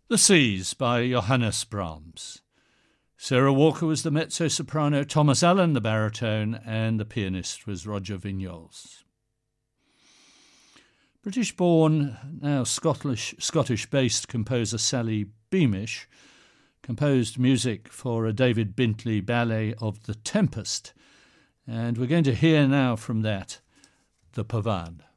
The Seas by Johannes Brahms. Sarah Walker was the mezzo-soprano, Thomas Allen the baritone, and the pianist was Roger Vignoles. British-born, now Scottish-based composer Sally Beamish composed music for a David Bintley ballet of The Tempest, and we're going to hear now from that, The Pavane.